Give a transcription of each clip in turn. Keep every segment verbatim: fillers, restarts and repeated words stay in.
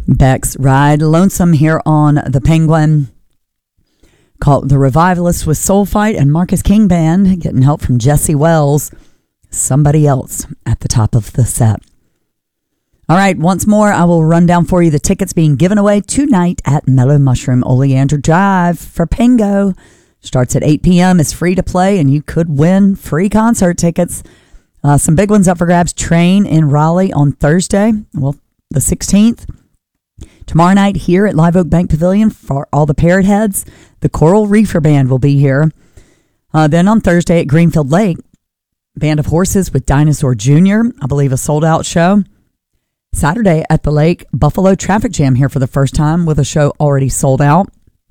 Beck's Ride Lonesome here on the Penguin. Called The Revivalists with Soul Fight and Marcus King Band, getting help from Jesse Wells. Somebody Else at the top of the set. All right, once more, I will run down for you the tickets being given away tonight at Mellow Mushroom Oleander Drive for Pingo. Starts at eight p.m. It's free to play, and you could win free concert tickets. Uh, some big ones up for grabs. Train in Raleigh on Thursday, well, the sixteenth. Tomorrow night here at Live Oak Bank Pavilion for all the Parrot Heads. The Coral Reefer Band will be here. Uh, then on Thursday at Greenfield Lake, Band of Horses with Dinosaur Junior I believe a sold-out show. Saturday at the lake, Buffalo Traffic Jam here for the first time with a show already sold out.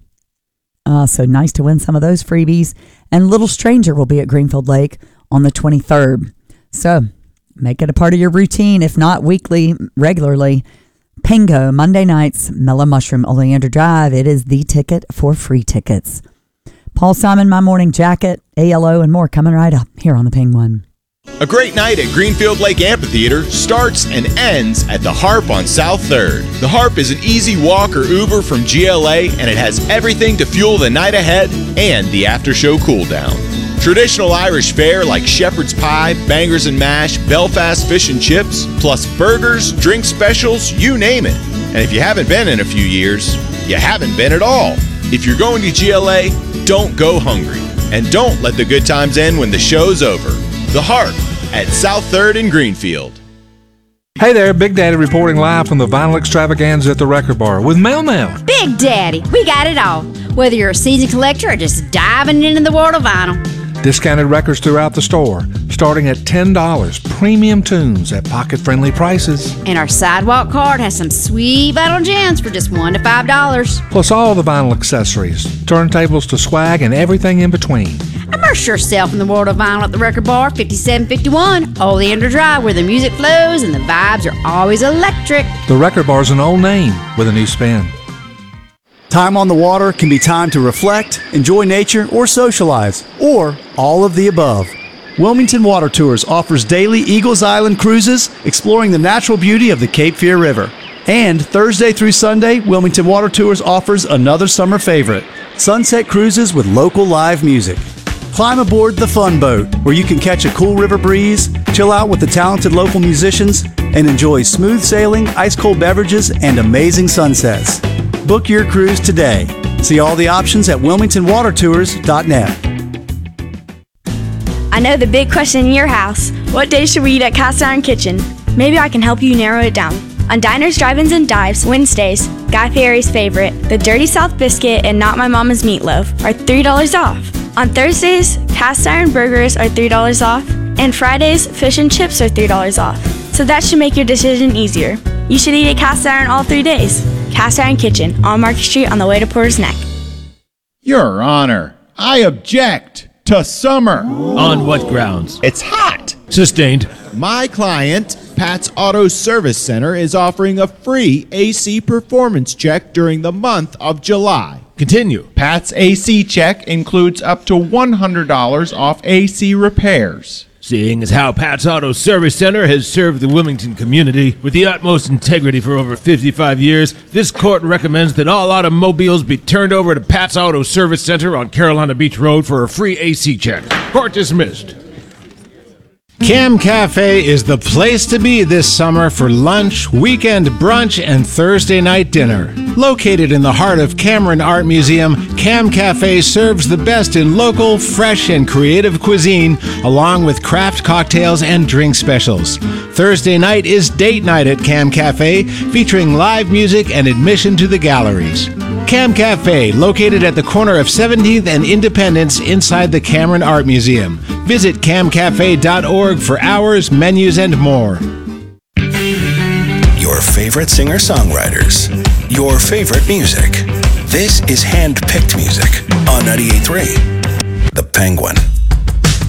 Uh, so nice to win some of those freebies. And Little Stranger will be at Greenfield Lake on the twenty-third. So make it a part of your routine, if not weekly, regularly. Pingo, Monday nights, Mellow Mushroom, Oleander Drive. It is the ticket for free tickets. Paul Simon, My Morning Jacket, A L O, and more coming right up here on the Penguin. A great night at Greenfield Lake Amphitheater starts and ends at the Harp on South third. The Harp is an easy walk or Uber from G L A, and it has everything to fuel the night ahead and the after-show cool-down. Traditional Irish fare like shepherd's pie, bangers and mash, Belfast fish and chips, plus burgers, drink specials, you name it. And if you haven't been in a few years, you haven't been at all. If you're going to G L A, don't go hungry. And don't let the good times end when the show's over. The Harp at South third in Greenfield. Hey there, Big Daddy reporting live from the Vinyl Extravaganza at the Record Bar with Mel Mel. Big Daddy, we got it all. Whether you're a season collector or just diving into the world of vinyl. Discounted records throughout the store, starting at ten dollars. Premium tunes at pocket-friendly prices. And our sidewalk card has some sweet vinyl gems for just one to five dollars. Plus all the vinyl accessories, turntables to swag, and everything in between. Immerse yourself in the world of vinyl at the Record Bar, fifty-seven fifty-one Oleander Drive, where the music flows and the vibes are always electric. The Record Bar's an old name with a new spin. Time on the water can be time to reflect, enjoy nature, or socialize, or all of the above. Wilmington Water Tours offers daily Eagles Island cruises exploring the natural beauty of the Cape Fear River. And Thursday through Sunday, Wilmington Water Tours offers another summer favorite, sunset cruises with local live music. Climb aboard the Fun Boat, where you can catch a cool river breeze, chill out with the talented local musicians, and enjoy smooth sailing, ice-cold beverages, and amazing sunsets. Book your cruise today. See all the options at wilmington water tours dot net. I know the big question in your house. What day should we eat at Cast Iron Kitchen? Maybe I can help you narrow it down. On Diners, Drive-Ins, and Dives, Wednesdays, Guy Fieri's favorite, the Dirty South Biscuit and Not My Mama's Meatloaf, are three dollars off. On Thursdays, Cast Iron Burgers are three dollars off. And Fridays, Fish and Chips are three dollars off. So that should make your decision easier. You should eat at Cast Iron all three days. Cast Iron Kitchen, on Market Street on the way to Porter's Neck. Your Honor, I object to summer. On what grounds? It's hot. Sustained. My client, Pat's Auto Service Center, is offering a free A C performance check during the month of July. Continue. Pat's A C check includes up to one hundred dollars off A C repairs. Seeing as how Pat's Auto Service Center has served the Wilmington community with the utmost integrity for over fifty-five years, this court recommends that all automobiles be turned over to Pat's Auto Service Center on Carolina Beach Road for a free A C check. Court dismissed. Cam Cafe is the place to be this summer for lunch, weekend brunch, and Thursday night dinner. Located in the heart of Cameron Art Museum, Cam Cafe serves the best in local, fresh, and creative cuisine, along with craft cocktails and drink specials. Thursday night is date night at Cam Cafe, featuring live music and admission to the galleries. Cam Cafe, located at the corner of seventeenth and Independence inside the Cameron Art Museum. Visit cam cafe dot org for hours, menus, and more. Your favorite singer-songwriters. Your favorite music. This is hand-picked music on ninety-eight point three The Penguin.